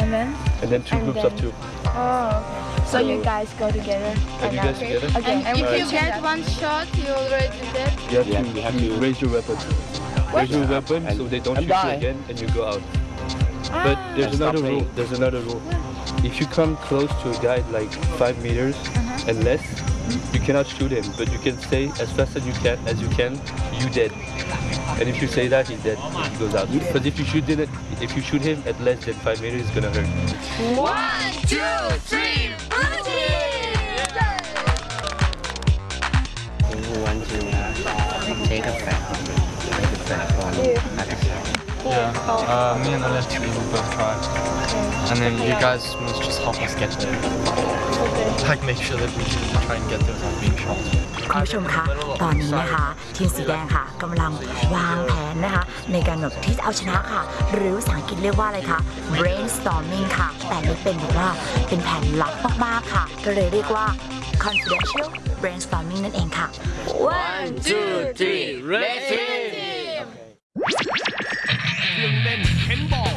And then two groups of two. Oh, so you guys go together. And you guys together? Okay. And if you get one shot, you already dead. You have to raise your weapon. Raise your weapon so they don't shoot you again and you go out. But there's another rule. There's another rule. If you come close to a guy like 5 meters and less, you cannot shoot him. But you can say as fast as you can, you dead. And if you say that, he's dead. He goes out. Because if you shoot him at less than 5 meters, it's gonna hurt. 1, 2, 3, blue team! You want to take a flag from Madagascar? Yeah, me and Alex will both try. And then you guys must just help us get there. Like make sure that we can try and get there without being shot. คุณผู้ชมคะตอนนี้นะคะทีมสีแดงค่ะกำลังวางแผนนะคะในการแบบที่จะเอาชนะค่ะหรือภาษาอังกฤษเรียกว่าอะไรคะ brainstorming ค่ะแต่นี่เป็นแบบว่าเป็นแผนลับมากๆค่ะก็เลยเรียกว่า confidential brainstorming นั่นเองค่ะ 1, 2, 3, red team! เครื่องเล่นเข็นบอก